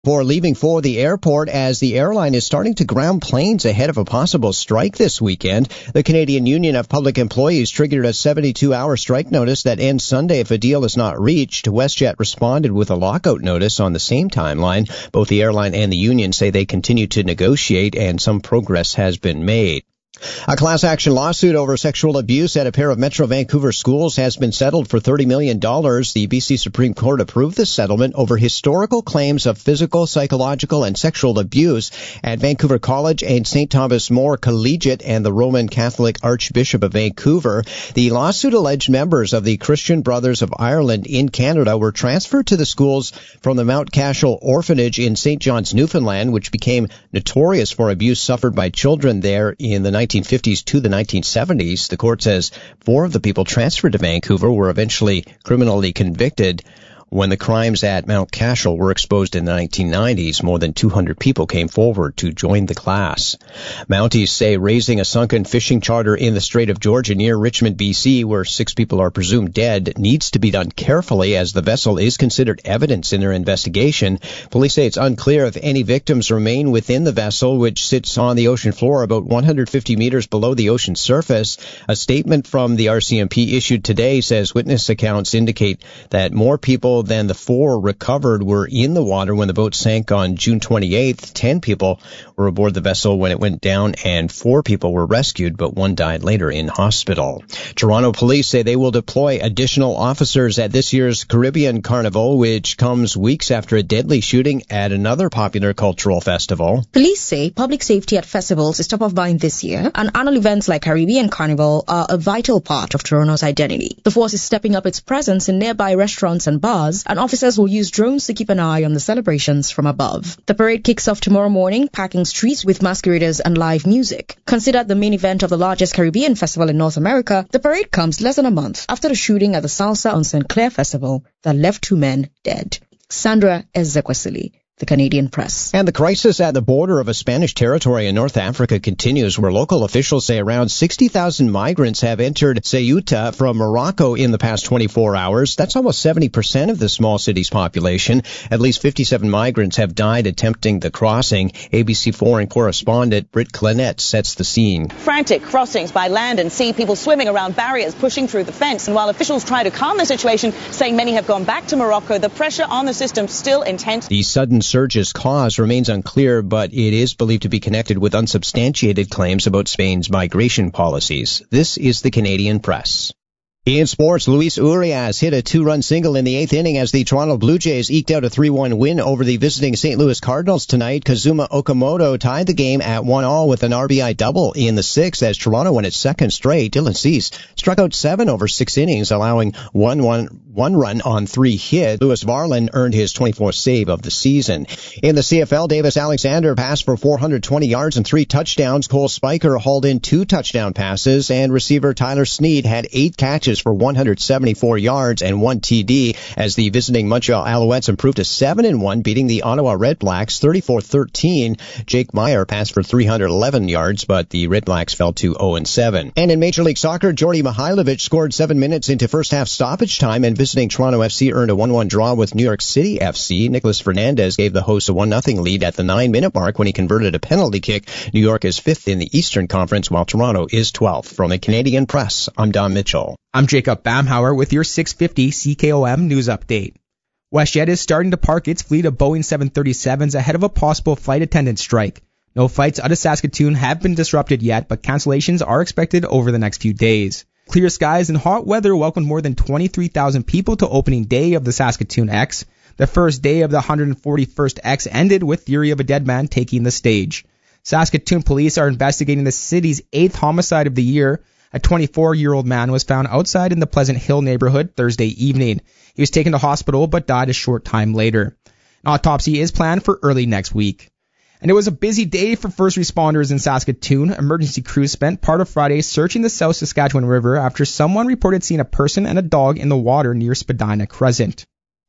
before leaving for the airport as the airline is starting to ground planes ahead of a possible strike this weekend. The Canadian Union of Public Employees triggered a 72-hour strike notice that ends Sunday if a deal is not reached. WestJet responded with a lockout notice on the same timeline. Both the airline and the union say they continue to negotiate and some progress has been made. A class action lawsuit over sexual abuse at a pair of Metro Vancouver schools has been settled for $30 million. The BC Supreme Court approved the settlement over historical claims of physical, psychological, and sexual abuse at Vancouver College and St. Thomas More Collegiate and the Roman Catholic Archbishop of Vancouver. The lawsuit alleged members of the Christian Brothers of Ireland in Canada were transferred to the schools from the Mount Cashel Orphanage in St. John's, Newfoundland, which became notorious for abuse suffered by children there in the 1950s to the 1970s. The court says 4 of the people transferred to Vancouver were eventually criminally convicted. When the crimes at Mount Cashel were exposed in the 1990s, more than 200 people came forward to join the class. Mounties say raising a sunken fishing charter in the Strait of Georgia near Richmond, BC, where 6 people are presumed dead, needs to be done carefully as the vessel is considered evidence in their investigation. Police say it's unclear if any victims remain within the vessel, which sits on the ocean floor about 150 meters below the ocean surface. A statement from the RCMP issued today says witness accounts indicate that more people than the 4 recovered were in the water when the boat sank on June 28th. 10 people were aboard the vessel when it went down, and 4 people were rescued, but 1 died later in hospital. Toronto police say they will deploy additional officers at this year's Caribbean Carnival, which comes weeks after a deadly shooting at another popular cultural festival. Police say public safety at festivals is top of mind this year, and annual events like Caribbean Carnival are a vital part of Toronto's identity. The force is stepping up its presence in nearby restaurants and bars, and officers will use drones to keep an eye on the celebrations from above. The parade kicks off tomorrow morning, packing streets with masqueraders and live music. Considered the main event of the largest Caribbean festival in North America, the parade comes less than a month after the shooting at the Salsa on St. Clair Festival that left 2 men dead. Sandra Ezekwesili, The Canadian Press. And the crisis at the border of a Spanish territory in North Africa continues, where local officials say around 60,000 migrants have entered Ceuta from Morocco in the past 24 hours. That's almost 70% of the small city's population. At least 57 migrants have died attempting the crossing. ABC foreign correspondent Britt Clenette sets the scene. Frantic crossings by land and sea, people swimming around barriers, pushing through the fence. And while officials try to calm the situation, saying many have gone back to Morocco, the pressure on the system still intense. The sudden surge's cause remains unclear, but it is believed to be connected with unsubstantiated claims about Spain's migration policies. This is the Canadian Press. In sports, Luis Urias hit a 2-run single in the 8th inning as the Toronto Blue Jays eked out a 3-1 win over the visiting St. Louis Cardinals tonight. Kazuma Okamoto tied the game at 1-1 with an RBI double in the 6th as Toronto won its 2nd straight. Dylan Cease struck out 7 over 6 innings, allowing one run on 3 hits. Louis Varland earned his 24th save of the season. In the CFL, Davis Alexander passed for 420 yards and 3 touchdowns. Cole Spiker hauled in 2 touchdown passes, and receiver Tyler Snead had 8 catches for 174 yards and 1 TD as the visiting Montreal Alouettes improved to 7-1, beating the Ottawa Red Blacks 34-13. Jake Meyer passed for 311 yards, but the Red Blacks fell to 0-7. And in Major League Soccer, Jordy Mihailovic scored 7 minutes into first half stoppage time, and visiting Toronto FC earned a 1-1 draw with New York City FC. Nicholas Fernandez gave the hosts a 1-0 lead at the 9-minute mark when he converted a penalty kick. New York is 5th in the Eastern Conference, while Toronto is 12th. From the Canadian Press, I'm Don Mitchell. I'm Jacob Bamhauer with your 650 CKOM news update. WestJet is starting to park its fleet of Boeing 737s ahead of a possible flight attendant strike. No flights out of Saskatoon have been disrupted yet, but cancellations are expected over the next few days. Clear skies and hot weather welcomed more than 23,000 people to opening day of the Saskatoon X. The first day of the 141st X ended with Theory of a Dead Man taking the stage. Saskatoon police are investigating the city's 8th homicide of the year. A 24-year-old man was found outside in the Pleasant Hill neighborhood Thursday evening. He was taken to hospital but died a short time later. An autopsy is planned for early next week. And it was a busy day for first responders in Saskatoon. Emergency crews spent part of Friday searching the South Saskatchewan River after someone reported seeing a person and a dog in the water near Spadina Crescent.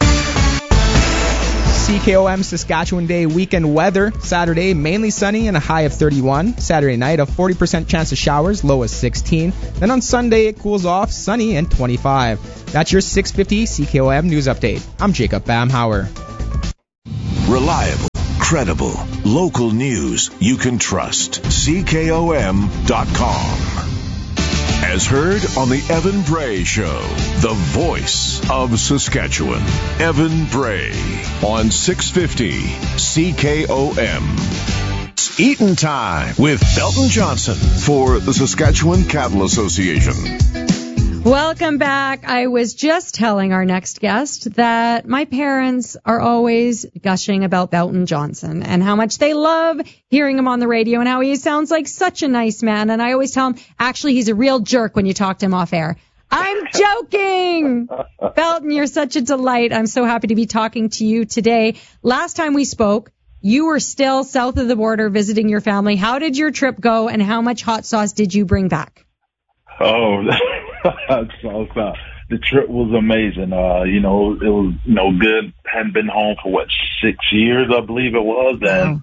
CKOM Saskatchewan Day weekend weather. Saturday, mainly sunny and a high of 31. Saturday night, a 40% chance of showers, low of 16. Then on Sunday, it cools off, sunny and 25. That's your 650 CKOM news update. I'm Jacob Bamhauer. Reliable, Credible, local news you can trust. CKOM.com. As heard on the Evan Bray Show, the voice of Saskatchewan. Evan Bray on 650 CKOM. It's Eaton Time with Belton Johnson for the Saskatchewan Cattle Association. Welcome back. I was just telling our next guest that my parents are always gushing about Belton Johnson and how much they love hearing him on the radio and how he sounds like such a nice man. And I always tell him, actually, he's a real jerk when you talk to him off air. I'm joking. Belton, you're such a delight. I'm so happy to be talking to you today. Last time we spoke, you were still south of the border visiting your family. How did your trip go and how much hot sauce did you bring back? Oh, so the trip was amazing. It was, good. Hadn't been home for 6 years, I believe it was. And,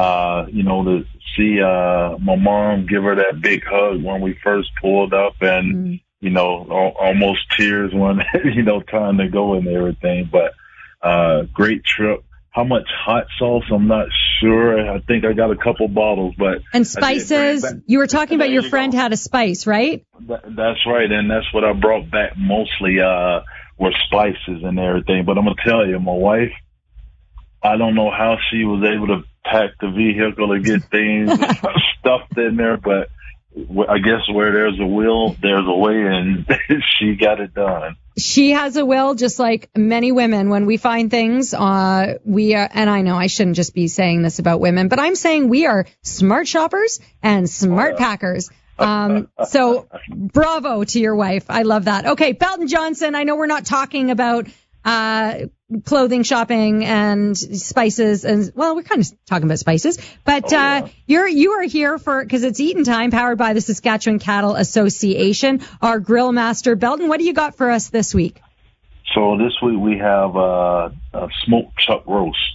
to see, my mom give her that big hug when we first pulled up and, almost tears when, time to go and everything. But, great trip. How much hot sauce? I'm not sure. I think I got a couple bottles, but. And spices. You were talking about your friend had a spice, right? That's right. And that's what I brought back mostly, were spices and everything. But I'm going to tell you, my wife, I don't know how she was able to pack the vehicle and get things stuffed in there, but I guess where there's a will, there's a way, and she got it done. She has a will, just like many women. When we find things, we are, and I know I shouldn't just be saying this about women, but I'm saying we are smart shoppers and smart packers. So bravo to your wife. I love that. Okay, Belton Johnson, I know we're not talking about clothing shopping and spices, and well, we're kind of talking about spices, but you are here because it's Eaton Time, powered by the Saskatchewan Cattle Association. Our grill master, Belton, what do you got for us this week? So this week we have a smoked chuck roast.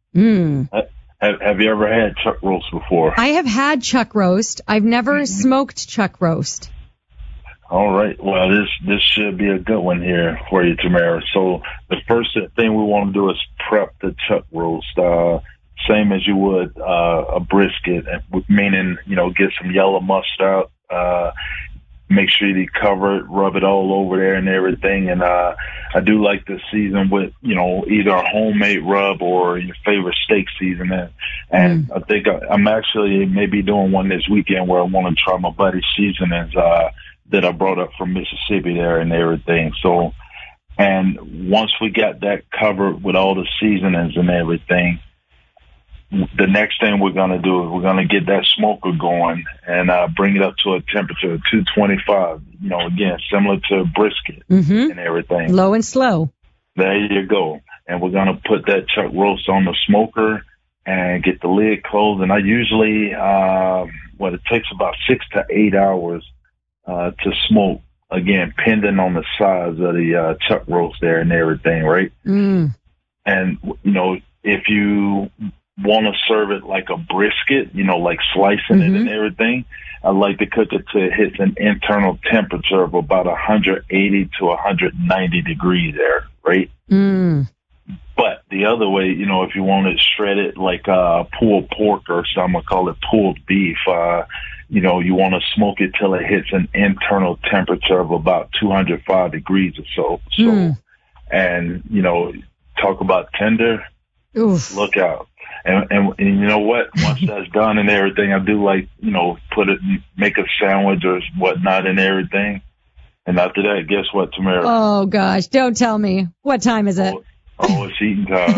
Have you ever had chuck roast before? I have had chuck roast. I've never smoked chuck roast. All right. Well, this should be a good one here for you, Tamara. So the first thing we want to do is prep the chuck roast, same as you would a brisket, meaning, get some yellow mustard, make sure you cover it, rub it all over there and everything. And I do like to season with, either a homemade rub or your favorite steak seasoning. And I think I'm actually maybe doing one this weekend where I want to try my buddy's seasonings that I brought up from Mississippi there and everything. So, and once we got that covered with all the seasonings and everything, the next thing we're going to do is we're going to get that smoker going and bring it up to a temperature of 225, again, similar to a brisket and everything. Low and slow. There you go. And we're going to put that chuck roast on the smoker and get the lid closed. And I usually, it takes about 6 to 8 hours to smoke, again, pending on the size of the chuck roast there and everything, right? And, if you want to serve it like a brisket, like slicing it and everything, I like to cook it till it hits an internal temperature of about 180 to 190 degrees there, right? But the other way, if you want it shredded like pulled pork or something, I call it pulled beef, you want to smoke it till it hits an internal temperature of about 205 degrees or so. And, talk about tender, look out. And you know what? Once that's done and everything, I do like, make a sandwich or whatnot and everything. And after that, guess what, Tamara? Oh, gosh. Don't tell me. What time is it? It's eating time.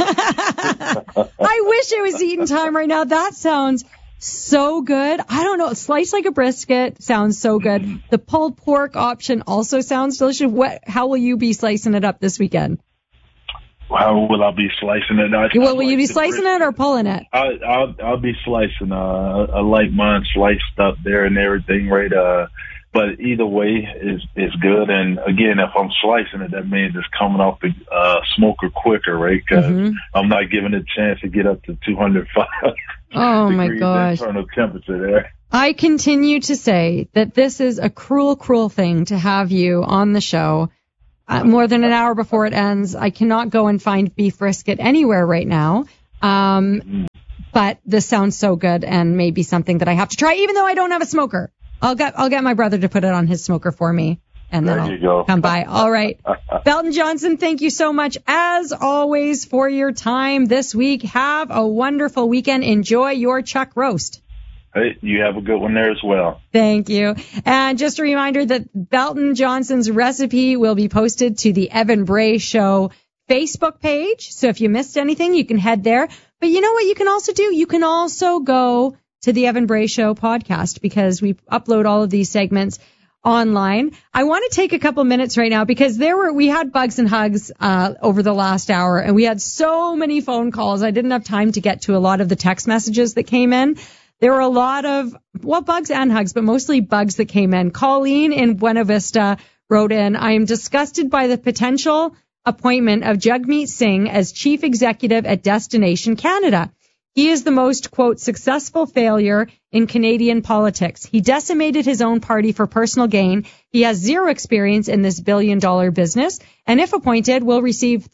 I wish it was eating time right now. That sounds so good. I don't know. Sliced like a brisket sounds so good. The pulled pork option also sounds delicious. How will you be slicing it up this weekend? How will I be slicing it? Will you be slicing it or pulling it? I'll be slicing. I like mine sliced up there and everything, right? But either way is good. And again, if I'm slicing it, that means it's coming off the smoker quicker, right? Because I'm not giving it a chance to get up to 205 degrees internal temperature there. I continue to say that this is a cruel, cruel thing to have you on the show more than an hour before it ends. I cannot go and find beef brisket anywhere right now. but this sounds so good and maybe something that I have to try, even though I don't have a smoker. I'll get my brother to put it on his smoker for me, and then I'll come by. All right. Belton Johnson, thank you so much, as always, for your time this week. Have a wonderful weekend. Enjoy your chuck roast. Hey, you have a good one there as well. Thank you. And just a reminder that Belton Johnson's recipe will be posted to the Evan Bray Show Facebook page. So if you missed anything, you can head there. But you know what you can also do? You can also go to the Evan Bray Show podcast, because we upload all of these segments online. I want to take a couple minutes right now, because we had Bugs and Hugs over the last hour, and we had so many phone calls. I didn't have time to get to a lot of the text messages that came in. There were a lot of, Bugs and Hugs, but mostly Bugs that came in. Colleen in Buena Vista wrote in, I am disgusted by the potential appointment of Jagmeet Singh as chief executive at Destination Canada. He is the most, quote, successful failure in Canadian politics. He decimated his own party for personal gain. He has zero experience in this billion-dollar business, and if appointed, will receive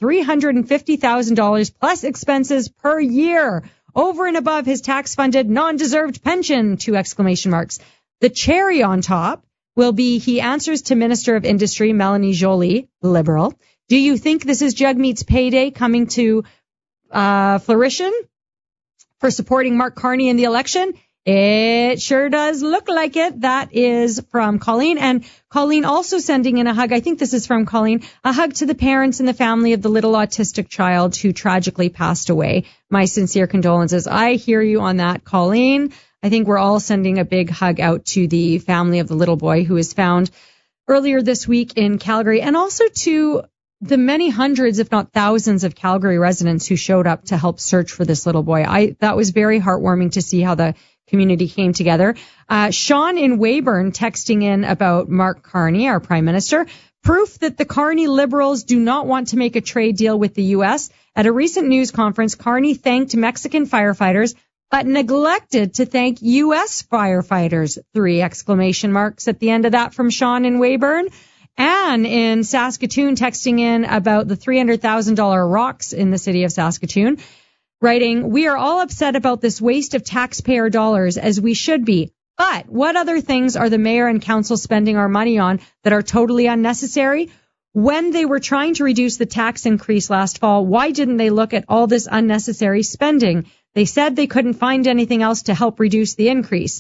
$350,000 plus expenses per year, over and above his tax-funded, non-deserved pension, 2 exclamation marks. The cherry on top will be he answers to Minister of Industry Melanie Joly, Liberal. Do you think this is Jagmeet's payday coming to fruition for supporting Mark Carney in the election? It sure does look like it. That is from Colleen. And Colleen also sending in a hug. I think this is from Colleen. A hug to the parents and the family of the little autistic child who tragically passed away. My sincere condolences. I hear you on that, Colleen. I think we're all sending a big hug out to the family of the little boy who was found earlier this week in Calgary, and also to the many hundreds, if not thousands, of Calgary residents who showed up to help search for this little boy. That was very heartwarming to see how the community came together. Sean in Weyburn texting in about Mark Carney, our prime minister. Proof that the Carney Liberals do not want to make a trade deal with the U.S. At a recent news conference, Carney thanked Mexican firefighters, but neglected to thank U.S. firefighters. 3 exclamation marks at the end of that from Sean in Weyburn. Anne in Saskatoon texting in about the $300,000 rocks in the city of Saskatoon, writing, we are all upset about this waste of taxpayer dollars, as we should be. But what other things are the mayor and council spending our money on that are totally unnecessary? When they were trying to reduce the tax increase last fall, why didn't they look at all this unnecessary spending? They said they couldn't find anything else to help reduce the increase.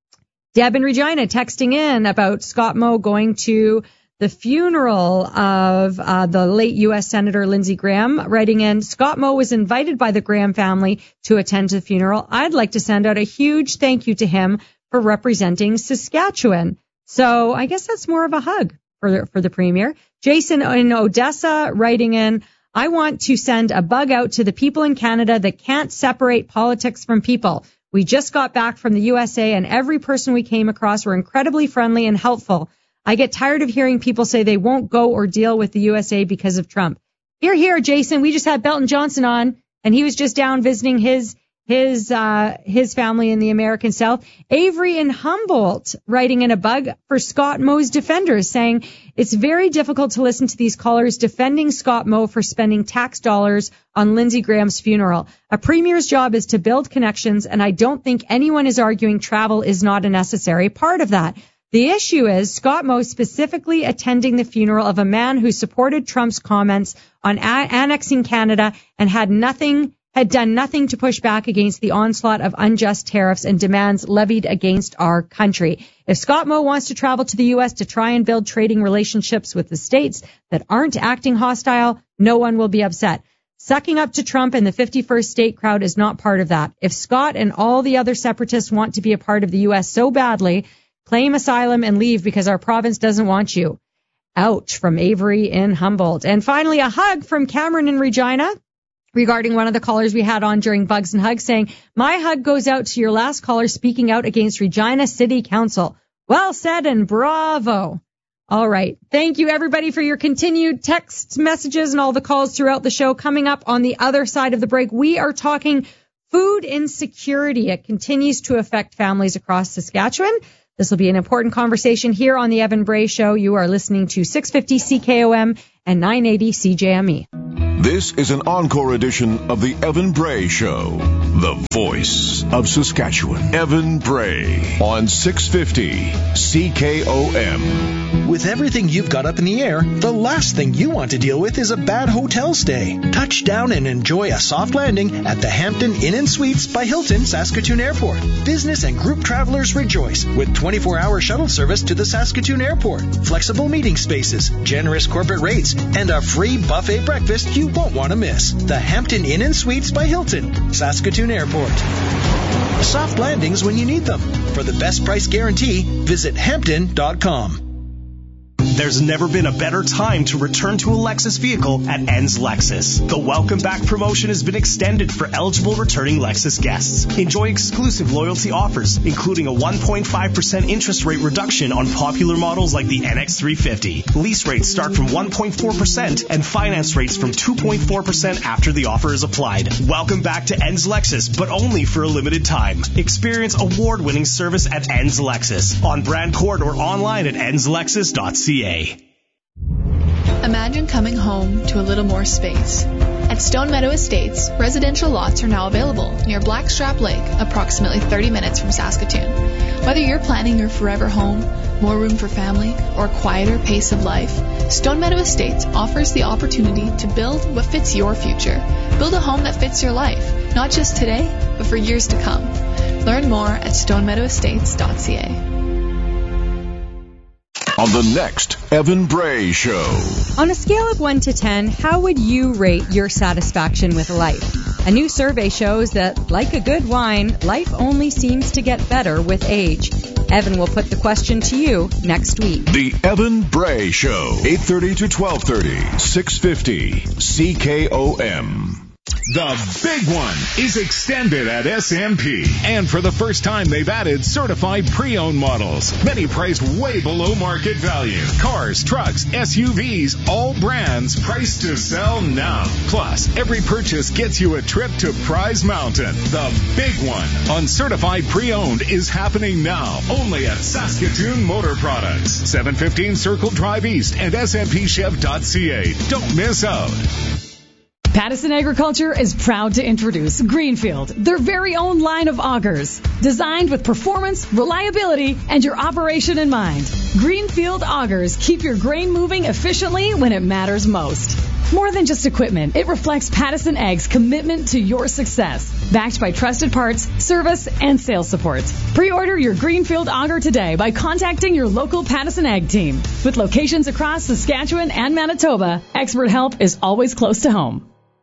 Deb in Regina texting in about Scott Moe going to the funeral of the late U.S. Senator Lindsey Graham, writing in, Scott Moe was invited by the Graham family to attend the funeral. I'd like to send out a huge thank you to him for representing Saskatchewan. So I guess that's more of a hug for the Premier. Jason in Odessa writing in, I want to send a bug out to the people in Canada that can't separate politics from people. We just got back from the USA, and every person we came across were incredibly friendly and helpful. I get tired of hearing people say they won't go or deal with the USA because of Trump. Here, Jason. We just had Belton Johnson on, and he was just down visiting his family in the American South. Avery in Humboldt writing in a bug for Scott Moe's defenders, saying it's very difficult to listen to these callers defending Scott Moe for spending tax dollars on Lindsey Graham's funeral. A premier's job is to build connections, and I don't think anyone is arguing travel is not a necessary part of that. The issue is Scott Moe specifically attending the funeral of a man who supported Trump's comments on annexing Canada and had done nothing to push back against the onslaught of unjust tariffs and demands levied against our country. If Scott Moe wants to travel to the U.S. to try and build trading relationships with the states that aren't acting hostile, no one will be upset. Sucking up to Trump and the 51st state crowd is not part of that. If Scott and all the other separatists want to be a part of the U.S. so badly, claim asylum and leave because our province doesn't want you. Ouch, from Avery in Humboldt. And finally, a hug from Cameron in Regina regarding one of the callers we had on during Bugs and Hugs, saying, my hug goes out to your last caller speaking out against Regina City Council. Well said and bravo. All right. Thank you, everybody, for your continued text messages and all the calls throughout the show. Coming up on the other side of the break, we are talking food insecurity. It continues to affect families across Saskatchewan. This will be an important conversation here on the Evan Bray Show. You are listening to 650 CKOM and 980 CJME. This is an encore edition of the Evan Bray Show, the voice of Saskatchewan. Evan Bray on 650 CKOM. With everything you've got up in the air, the last thing you want to deal with is a bad hotel stay. Touch down and enjoy a soft landing at the Hampton Inn & Suites by Hilton Saskatoon Airport. Business and group travelers rejoice with 24-hour shuttle service to the Saskatoon Airport, flexible meeting spaces, generous corporate rates, and a free buffet breakfast you won't want to miss. The Hampton Inn & Suites by Hilton, Saskatoon Airport. Soft landings when you need them. For the best price guarantee, visit Hampton.com. There's never been a better time to return to a Lexus vehicle at Ends Lexus. The Welcome Back promotion has been extended for eligible returning Lexus guests. Enjoy exclusive loyalty offers, including a 1.5% interest rate reduction on popular models like the NX350. Lease rates start from 1.4% and finance rates from 2.4% after the offer is applied. Welcome back to Ends Lexus, but only for a limited time. Experience award-winning service at Ends Lexus on Brand Court or online at endslexus.ca. Imagine coming home to a little more space. At Stone Meadow Estates, residential lots are now available near Blackstrap Lake, approximately 30 minutes from Saskatoon. Whether you're planning your forever home, more room for family, or a quieter pace of life, Stone Meadow Estates offers the opportunity to build what fits your future. Build a home that fits your life, not just today, but for years to come. Learn more at stonemeadowestates.ca. On the next Evan Bray Show. On a scale of 1 to 10, how would you rate your satisfaction with life? A new survey shows that, like a good wine, life only seems to get better with age. Evan will put the question to you next week. The Evan Bray Show, 8:30 to 12:30, 650 CKOM. The big one is extended at SMP. And for the first time, they've added certified pre-owned models, many priced way below market value. Cars, trucks, SUVs, all brands priced to sell now. Plus, every purchase gets you a trip to Prize Mountain. The big one on certified pre-owned is happening now, only at Saskatoon Motor Products, 715 Circle Drive East and SMPChev.ca. Don't miss out. Pattison Agriculture is proud to introduce Greenfield, their very own line of augers, designed with performance, reliability, and your operation in mind. Greenfield augers keep your grain moving efficiently when it matters most. More than just equipment, it reflects Pattison Ag's commitment to your success, backed by trusted parts, service, and sales support. Pre-order your Greenfield auger today by contacting your local Pattison Ag team. With locations across Saskatchewan and Manitoba, expert help is always close to home.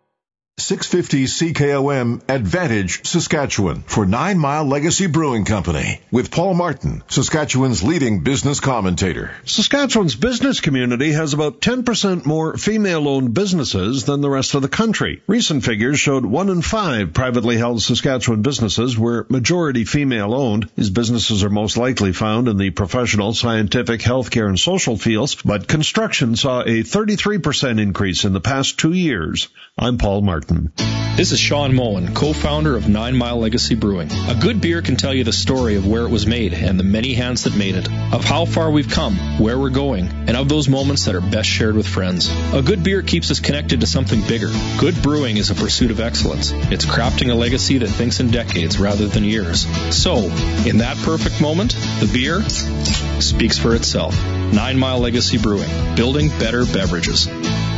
650 CKOM Advantage, Saskatchewan, for 9 Mile Legacy Brewing Company, with Paul Martin, Saskatchewan's leading business commentator. Saskatchewan's business community has about 10% more female-owned businesses than the rest of the country. Recent figures showed 1 in 5 privately held Saskatchewan businesses were majority female-owned. These businesses are most likely found in the professional, scientific, healthcare, and social fields, but construction saw a 33% increase in the past 2 years. I'm Paul Martin. This is Sean Mullen, co-founder of 9 Mile Legacy Brewing. A good beer can tell you the story of where it was made and the many hands that made it, of how far we've come, where we're going, and of those moments that are best shared with friends. A good beer keeps us connected to something bigger. Good brewing is a pursuit of excellence. It's crafting a legacy that thinks in decades rather than years. So, in that perfect moment, the beer speaks for itself. 9 Mile Legacy Brewing, building better beverages.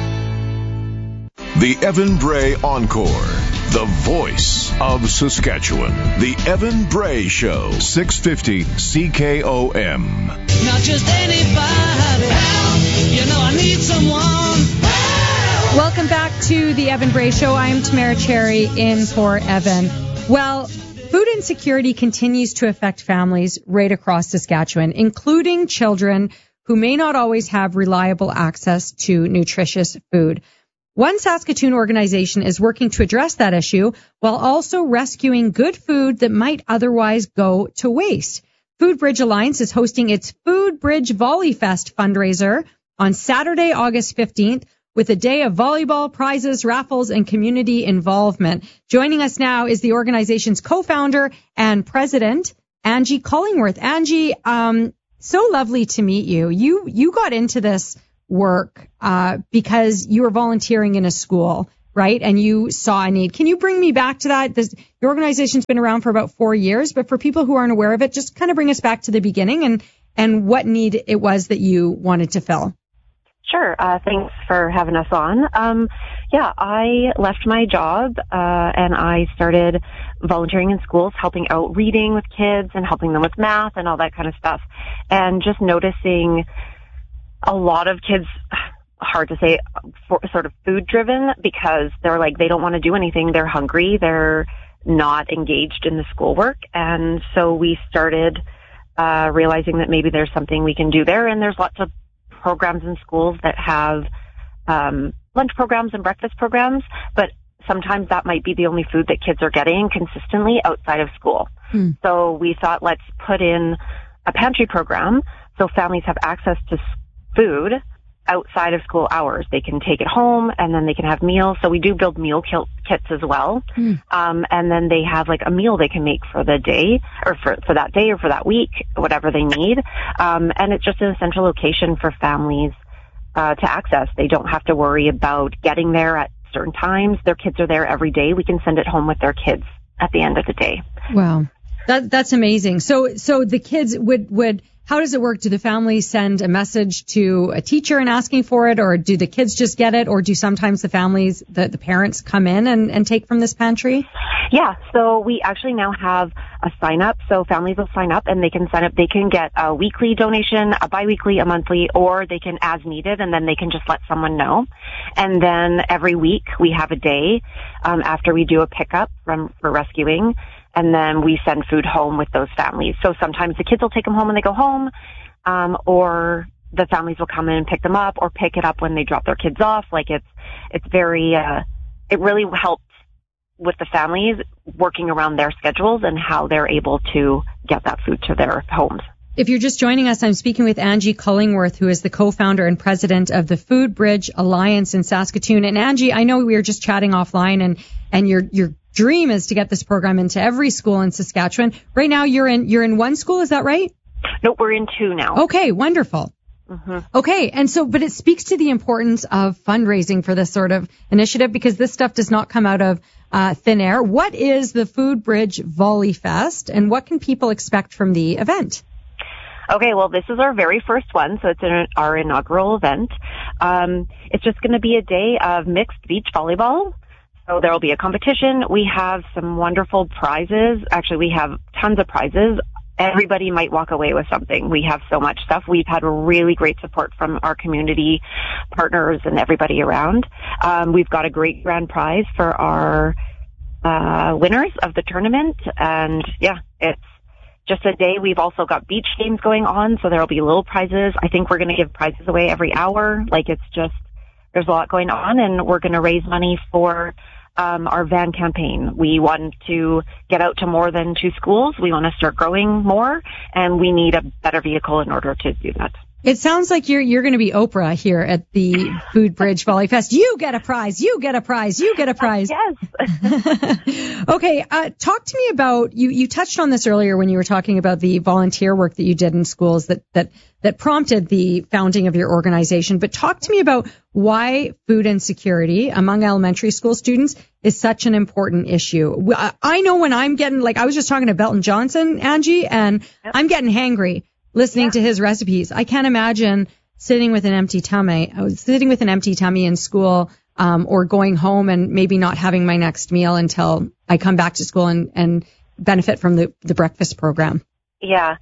The Evan Bray Encore, the voice of Saskatchewan. The Evan Bray Show, 650 CKOM. Not just anybody, help, you know I need someone. Help. Welcome back to the Evan Bray Show. I am Tamara Cherry in for Evan. Well, food insecurity continues to affect families right across Saskatchewan, including children who may not always have reliable access to nutritious food. One Saskatoon organization is working to address that issue while also rescuing good food that might otherwise go to waste. Food Bridge Alliance is hosting its Food Bridge Volley Fest fundraiser on Saturday, August 15th, with a day of volleyball, prizes, raffles, and community involvement. Joining us now is the organization's co-founder and president, Angie Collingworth. Angie, so lovely to meet you. You got into this work because you were volunteering in a school right? And you saw a need. Can you bring me back to that? Your organization's been around for about 4 years, but for people who aren't aware of it, just kind of bring us back to the beginning and what need it was that you wanted to fill. Sure. Thanks for having us on. I left my job and I started volunteering in schools, helping out reading with kids and helping them with math and all that kind of stuff. And just noticing a lot of kids, hard to say, sort of food driven, because they're like, they don't want to do anything. They're hungry. They're not engaged in the schoolwork. And so we started realizing that maybe there's something we can do there. And there's lots of programs in schools that have lunch programs and breakfast programs, but sometimes that might be the only food that kids are getting consistently outside of school. So we thought, let's put in a pantry program so families have access to food outside of school hours. They can take it home and then they can have meals. So we do build meal kits as well. And then they have like a meal they can make for the day or for that day or for that week, whatever they need. And it's just an essential location for families to access. They don't have to worry about getting there at certain times. Their kids are there every day. We can send it home with their kids at the end of the day. Wow. That's amazing. So the kids would how does it work? Do the families send a message to a teacher and asking for it, or do the kids just get it, or do sometimes the families, the parents come in and take from this pantry? Yeah, so we actually now have a sign up. So families will sign up and they can sign up. They can get a weekly donation, a biweekly, a monthly, or they can as needed, and then they can just let someone know. And then every week we have a day after we do a pickup for rescuing. And then we send food home with those families. So sometimes the kids will take them home when they go home, or the families will come in and pick them up or pick it up when they drop their kids off. Like it's very, it really helps with the families working around their schedules and how they're able to get that food to their homes. If you're just joining us, I'm speaking with Angie Cullingworth, who is the co-founder and president of the Food Bridge Alliance in Saskatoon. And Angie, I know we were just chatting offline, and your dream is to get this program into every school in Saskatchewan. Right now, you're in one school, is that right? No, we're in 2 now. Okay, wonderful. Okay, and so, but it speaks to the importance of fundraising for this sort of initiative, because this stuff does not come out of thin air. What is the Food Bridge Volley Fest, and what can people expect from the event? Okay, well, this is our very first one, so it's our inaugural event. It's just going to be a day of mixed beach volleyball. So there will be a competition. We have some wonderful prizes. Actually, we have tons of prizes. Everybody might walk away with something. We have so much stuff. We've had really great support from our community partners and everybody around. We've got a great grand prize for our winners of the tournament. And yeah, it's just a day. We've also got beach games going on, so there'll be little prizes. I think we're going to give prizes away every hour. Like, it's just, there's a lot going on, and we're going to raise money for our van campaign. We want to get out to more than 2 schools. We want to start growing more, and we need a better vehicle in order to do that. It sounds like you're going to be Oprah here at the Food Bridge Volley Fest. You get a prize. You get a prize. You get a prize. Yes. Okay. Talk to me about, you touched on this earlier when you were talking about the volunteer work that you did in schools that prompted the founding of your organization. But talk to me about why food insecurity among elementary school students is such an important issue. I know when I'm getting, like, I was just talking to Belton Johnson, Angie, and I'm getting hangry listening to his recipes. I can't imagine sitting with an empty tummy. I was sitting with an empty tummy in school, or going home and maybe not having my next meal until I come back to school and benefit from the breakfast program. Yeah.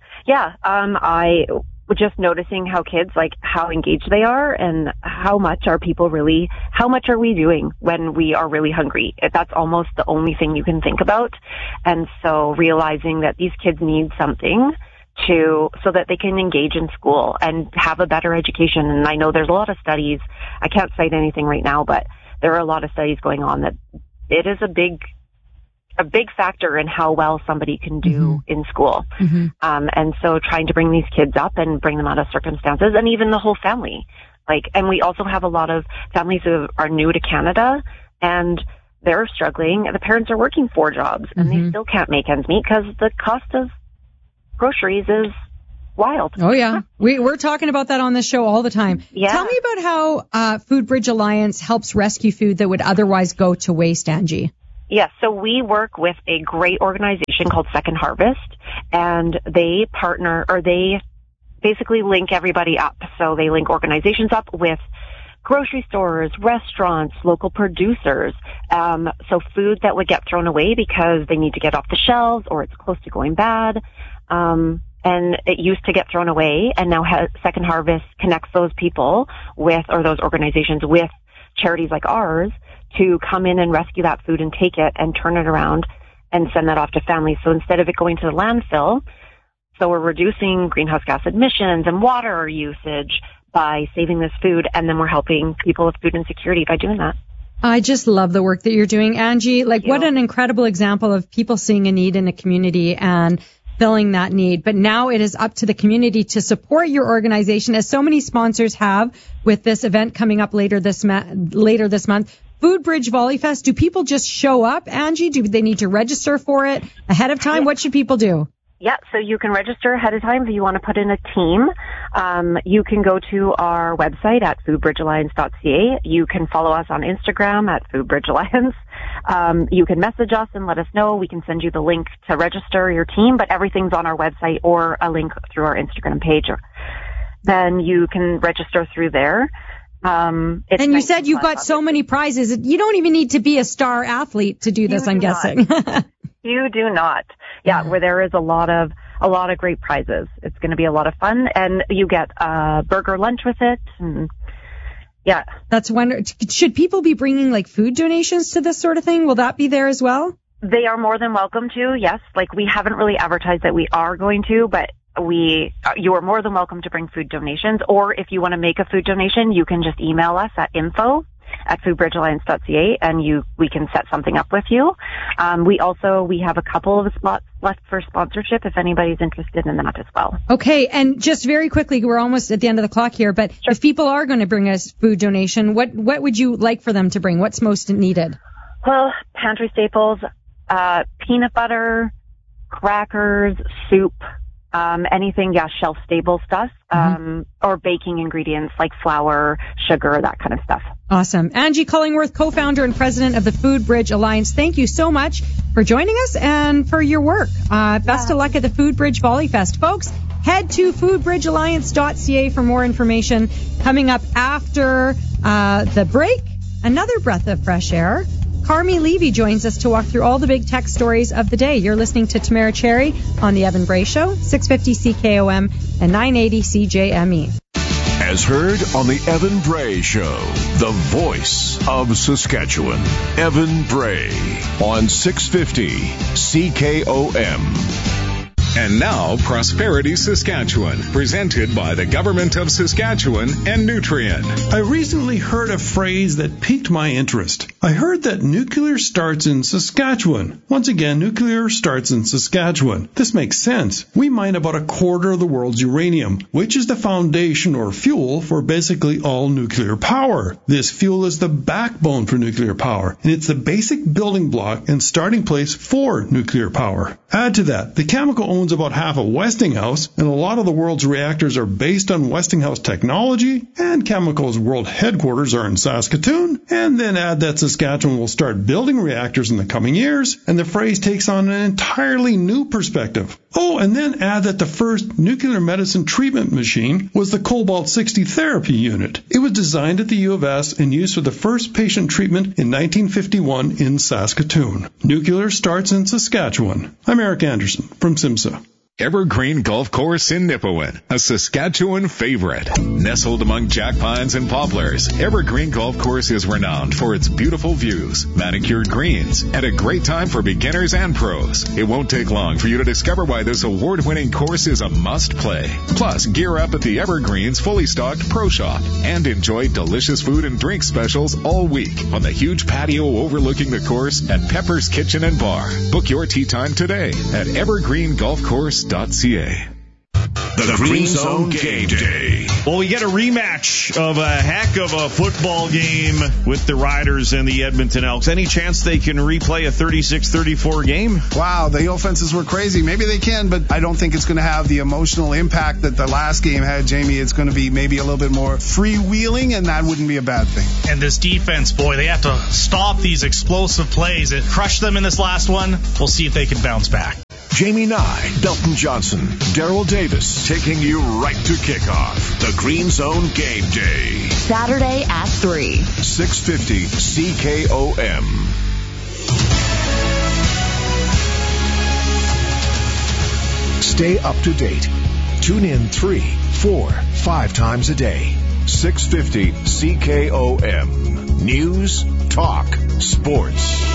I was just noticing how kids, like, how engaged they are, and how much are we doing when we are really hungry? That's almost the only thing you can think about. And so realizing that these kids need something so that they can engage in school and have a better education. And I know there's a lot of studies. I can't cite anything right now, but there are a lot of studies going on that it is a big factor in how well somebody can do in school. And so trying to bring these kids up and bring them out of circumstances, and even the whole family. And we also have a lot of families who are new to Canada, and they're struggling. The parents are working 4 jobs, and they still can't make ends meet because the cost of groceries is wild. Oh, yeah. We're talking about that on this show all the time. Yeah. Tell me about how Food Bridge Alliance helps rescue food that would otherwise go to waste, Angie. Yes, so we work with a great organization called Second Harvest, and they basically link everybody up. So they link organizations up with grocery stores, restaurants, local producers. So food that would get thrown away because they need to get off the shelves or it's close to going bad. And it used to get thrown away, and now Second Harvest connects those people or those organizations with charities like ours to come in and rescue that food and take it and turn it around and send that off to families. So instead of it going to the landfill, so we're reducing greenhouse gas emissions and water usage by saving this food, and then we're helping people with food insecurity by doing that. I just love the work that you're doing, Angie. What an incredible example of people seeing a need in a community and filling that need. But now it is up to the community to support your organization, as so many sponsors have with this event coming up later this month. Food Bridge Volleyfest, do people just show up, Angie? Do they need to register for it ahead of time? What should people do? Yeah, so you can register ahead of time if you want to put in a team. You can go to our website at foodbridgealliance.ca. You can follow us on Instagram at Food Bridge Alliance. You can message us and let us know. We can send you the link to register your team, but everything's on our website or a link through our Instagram page. Then you can register through there. And you said you've got so many prizes. You don't even need to be a star athlete to do this, I'm guessing. You do not. Yeah, where there is a lot of great prizes. It's going to be a lot of fun, and you get a burger lunch with it. And yeah, that's wonderful. Should people be bringing food donations to this sort of thing? Will that be there as well? They are more than welcome to. Yes, we haven't really advertised that we are going to, but you are more than welcome to bring food donations. Or if you want to make a food donation, you can just email us at info@foodbridgealliance.ca, and we can set something up with you. We have a couple of spots left for sponsorship if anybody's interested in that as well. Okay, and just very quickly, we're almost at the end of the clock here, but sure. If people are going to bring us food donation, what would you like for them to bring? What's most needed? Well, pantry staples, peanut butter, crackers, soup, anything, shelf-stable stuff, or baking ingredients like flour, sugar, that kind of stuff. Awesome. Angie Cullingworth, co-founder and president of the Food Bridge Alliance, thank you so much for joining us and for your work. Best of luck at the Food Bridge Volleyfest. Folks, head to foodbridgealliance.ca for more information. Coming up after the break, another breath of fresh air. Carmi Levy joins us to walk through all the big tech stories of the day. You're listening to Tamara Cherry on The Evan Bray Show, 650 CKOM and 980 CJME. As heard on The Evan Bray Show, the voice of Saskatchewan. Evan Bray on 650 CKOM. And now, Prosperity Saskatchewan, presented by the Government of Saskatchewan and Nutrien. I recently heard a phrase that piqued my interest. I heard that nuclear starts in Saskatchewan. Once again, nuclear starts in Saskatchewan. This makes sense. We mine about a quarter of the world's uranium, which is the foundation or fuel for basically all nuclear power. This fuel is the backbone for nuclear power, and it's the basic building block and starting place for nuclear power. Add to that, the chemical owns about half of Westinghouse, and a lot of the world's reactors are based on Westinghouse technology, and Chemical's world headquarters are in Saskatoon, and then add that Saskatchewan will start building reactors in the coming years, and the phrase takes on an entirely new perspective. Oh, and then add that the first nuclear medicine treatment machine was the Cobalt-60 therapy unit. It was designed at the U of S and used for the first patient treatment in 1951 in Saskatoon. Nuclear starts in Saskatchewan. I'm Eric Anderson from SIMSA. Evergreen Golf Course in Nipawin, a Saskatchewan favorite. Nestled among jack pines and poplars, Evergreen Golf Course is renowned for its beautiful views, manicured greens, and a great time for beginners and pros. It won't take long for you to discover why this award-winning course is a must-play. Plus, gear up at the Evergreen's fully stocked Pro Shop and enjoy delicious food and drink specials all week on the huge patio overlooking the course at Pepper's Kitchen and Bar. Book your tee time today at evergreengolfcourse.ca. The Green Zone Game Day. Well, we get a rematch of a heck of a football game with the Riders and the Edmonton Elks. Any chance they can replay a 36-34 game? Wow, the offenses were crazy. Maybe they can, but I don't think it's going to have the emotional impact that the last game had, Jamie. It's going to be maybe a little bit more freewheeling, and that wouldn't be a bad thing. And this defense, boy, they have to stop these explosive plays. It crushed them in this last one. We'll see if they can bounce back. Jamie Nye, Belton Johnson, Daryl Davis, taking you right to kickoff. The Green Zone Game Day. Saturday at 3. 650 CKOM. Stay up to date. Tune in 3, 4, 5 times a day. 650 CKOM. News, talk, sports.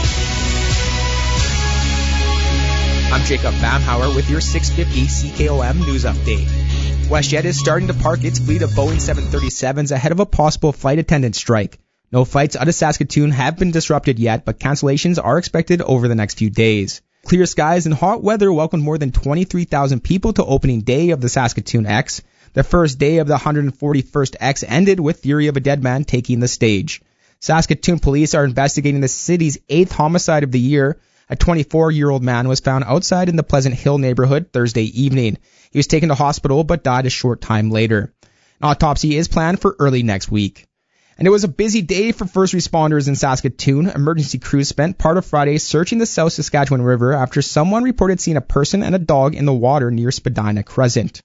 I'm Jacob Bamhauer with your 650 CKOM News Update. WestJet is starting to park its fleet of Boeing 737s ahead of a possible flight attendant strike. No flights out of Saskatoon have been disrupted yet, but cancellations are expected over the next few days. Clear skies and hot weather welcomed more than 23,000 people to opening day of the Saskatoon X. The first day of the 141st X ended with Theory of a Dead Man taking the stage. Saskatoon police are investigating the city's 8th homicide of the year. A 24-year-old man was found outside in the Pleasant Hill neighborhood Thursday evening. He was taken to hospital but died a short time later. An autopsy is planned for early next week. And it was a busy day for first responders in Saskatoon. Emergency crews spent part of Friday searching the South Saskatchewan River after someone reported seeing a person and a dog in the water near Spadina Crescent.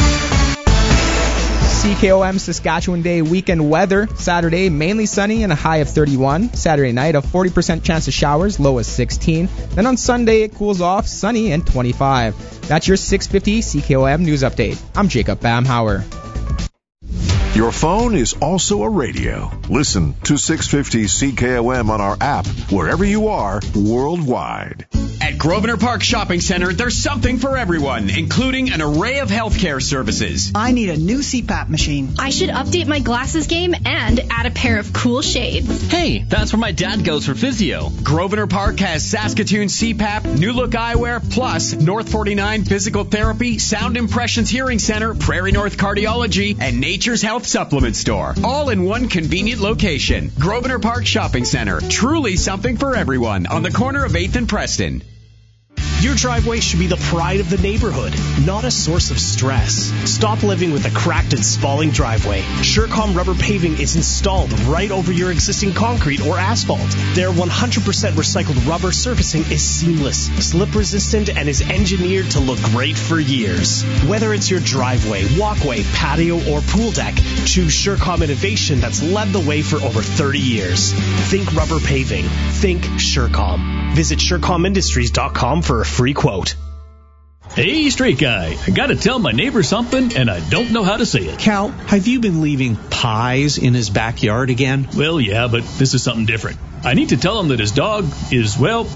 CKOM Saskatchewan Day weekend weather. Saturday, mainly sunny and a high of 31. Saturday night, a 40% chance of showers, low as 16. Then on Sunday, it cools off, sunny and 25. That's your 650 CKOM News Update. I'm Jacob Bamhauer. Your phone is also a radio. Listen to 650 CKOM on our app, wherever you are, worldwide. At Grosvenor Park Shopping Center, there's something for everyone, including an array of healthcare services. I need a new CPAP machine. I should update my glasses game and add a pair of cool shades. Hey, that's where my dad goes for physio. Grosvenor Park has Saskatoon CPAP, New Look Eyewear, plus North 49 Physical Therapy, Sound Impressions Hearing Center, Prairie North Cardiology, and Nature's Health Supplement Store, all in one convenient location. Grosvenor Park Shopping Center, truly something for everyone, on the corner of 8th and Preston. Your driveway should be the pride of the neighborhood, not a source of stress. Stop living with a cracked and spalling driveway. Surecom rubber paving is installed right over your existing concrete or asphalt. Their 100% recycled rubber surfacing is seamless, slip resistant, and is engineered to look great for years. Whether it's your driveway, walkway, patio, or pool deck, choose Surecom innovation that's led the way for over 30 years. Think rubber paving. Think Surecom. Visit SurecomIndustries.com for a free quote. Hey, straight guy, I gotta tell my neighbor something, and I don't know how to say it. Cal, have you been leaving pies in his backyard again? Well, yeah, but this is something different. I need to tell him that his dog is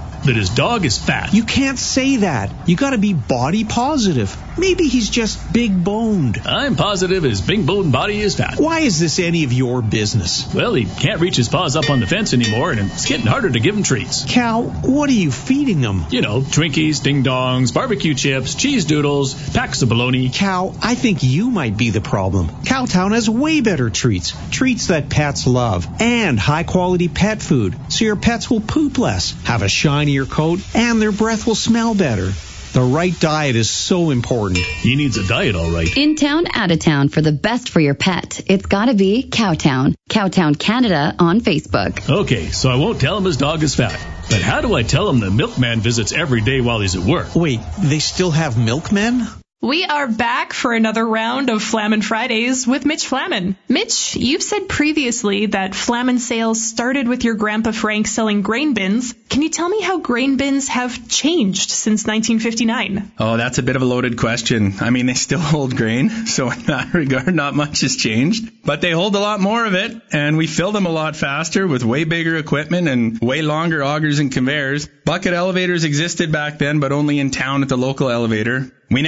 fat. You can't say that. You gotta be body positive. Maybe he's just big boned. I'm positive his big boned body is fat. Why is this any of your business? Well, he can't reach his paws up on the fence anymore, and it's getting harder to give him treats. Cal, what are you feeding him? You know, Twinkies, Ding Dongs, barbecue chips, cheese doodles, packs of bologna. Cal, I think you might be the problem. Cowtown has way better treats. Treats that pets love. And high-quality pet food, so your pets will poop less, have a shinier coat, and their breath will smell better. The right diet is so important. He needs a diet, all right. In town, out of town, for the best for your pet, it's gotta be Cowtown. Cowtown Canada on Facebook. Okay, so I won't tell him his dog is fat. But how do I tell him the milkman visits every day while he's at work? Wait, they still have milkmen? We are back for another round of Flamin' Fridays with Mitch Flamin. Mitch, you've said previously that Flamin sales started with your Grandpa Frank selling grain bins. Can you tell me how grain bins have changed since 1959? Oh, that's a bit of a loaded question. I mean, they still hold grain, so in that regard, not much has changed. But they hold a lot more of it, and we fill them a lot faster with way bigger equipment and way longer augers and conveyors. Bucket elevators existed back then, but only in town at the local elevator. We now see bucket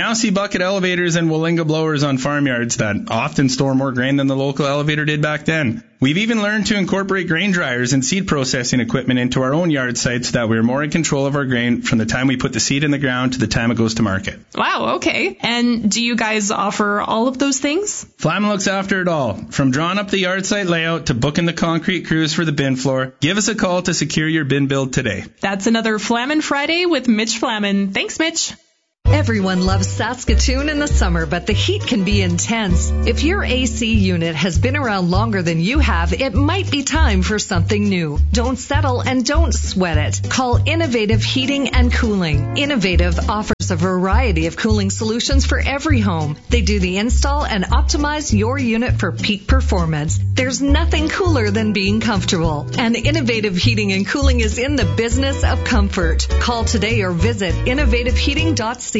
bucket elevators and Willinga blowers on farmyards that often store more grain than the local elevator did back then. We've even learned to incorporate grain dryers and seed processing equipment into our own yard sites so that we're more in control of our grain from the time we put the seed in the ground to the time it goes to market. Wow, okay. And do you guys offer all of those things? Flaman looks after it all. From drawing up the yard site layout to booking the concrete crews for the bin floor, give us a call to secure your bin build today. That's another Flaman Friday with Mitch Flaman. Thanks, Mitch. Everyone loves Saskatoon in the summer, but the heat can be intense. If your AC unit has been around longer than you have, it might be time for something new. Don't settle and don't sweat it. Call Innovative Heating and Cooling. Innovative offers a variety of cooling solutions for every home. They do the install and optimize your unit for peak performance. There's nothing cooler than being comfortable. And Innovative Heating and Cooling is in the business of comfort. Call today or visit innovativeheating.ca.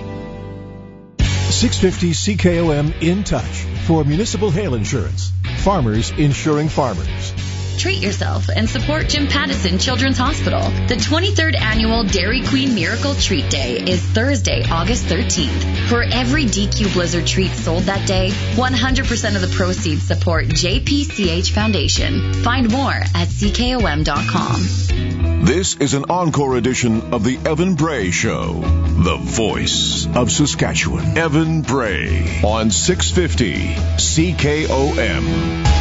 650 CKOM in touch for municipal hail insurance. Farmers insuring farmers. Treat yourself and support Jim Pattison Children's Hospital. The 23rd annual Dairy Queen Miracle Treat Day is Thursday, August 13th. For every DQ Blizzard treat sold that day, 100% of the proceeds support JPCH Foundation. Find more at CKOM.com. This is an encore edition of the Evan Bray Show, the voice of Saskatchewan. Evan Bray on 650 CKOM.